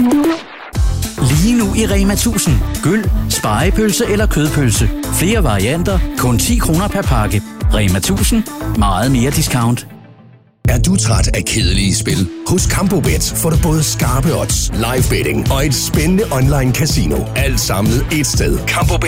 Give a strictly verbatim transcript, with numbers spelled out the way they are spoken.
Lige nu i Rema tusind. Gyld, spegepølse eller kødpølse. Flere varianter, kun ti kroner per pakke. Rema tusind. Meget mere discount. Er du træt af kedelige spil? Hos CampoBet får du både skarpe odds, live betting og et spændende online casino. Alt samlet et sted. CampoBet.